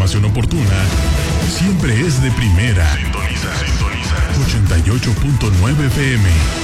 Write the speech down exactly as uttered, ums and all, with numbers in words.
información oportuna siempre es de primera. Sintoniza, sintoniza. ochenta y ocho punto nueve F M.